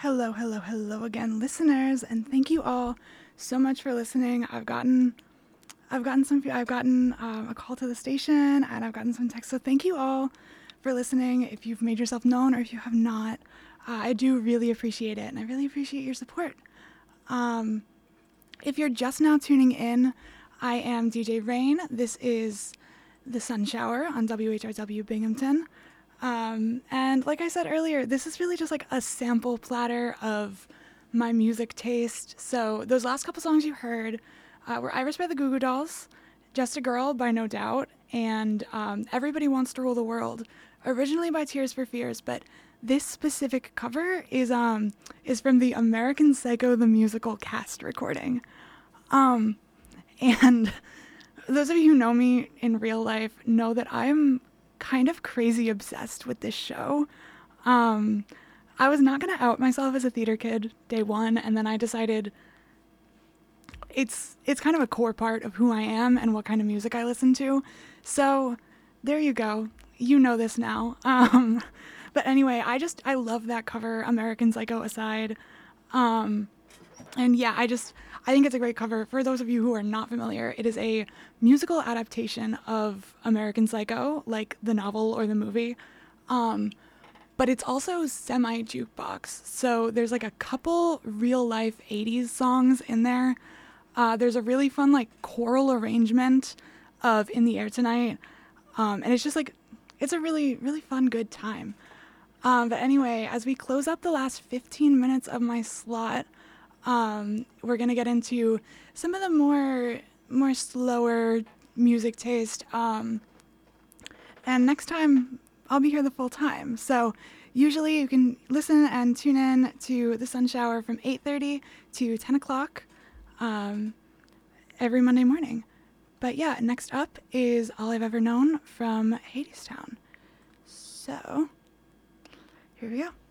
Hello, hello, hello again, listeners, and thank you all so much for listening. I've gotten a call to the station, and I've gotten some texts. So thank you all for listening. If you've made yourself known, or if you have not, I do really appreciate it, and I really appreciate your support. Um, if you're just now tuning in, I am DJ Rain. This is the Sun Shower on WHRW Binghamton. And like I said earlier, this is really just like a sample platter of my music taste. So those last couple songs you heard were Iris by the Goo Goo Dolls, Just a Girl by No Doubt, and Everybody Wants to Rule the World, originally by Tears for Fears, but this specific cover is from the American Psycho the Musical cast recording. And those of you who know me in real life know that I'm kind of crazy obsessed with this show. I was not going to out myself as a theater kid day one, and then I decided it's kind of a core part of who I am and what kind of music I listen to. So there you go. You know this now. But anyway, I love that cover, American Psycho aside. And yeah, I think it's a great cover. For those of you who are not familiar, it is a musical adaptation of American Psycho, like the novel or the movie. But it's also semi-jukebox. So there's like a couple real life 80s songs in there. There's a really fun like choral arrangement of In the Air Tonight. And it's just like, it's a really, really fun, good time. But anyway, as we close up the last 15 minutes of my slot, we're going to get into some of the more slower music taste. And next time I'll be here the full time. So usually you can listen and tune in to the Sun Shower from 8:30 to 10 o'clock every Monday morning. But yeah, next up is All I've Ever Known from Hadestown. So here we go.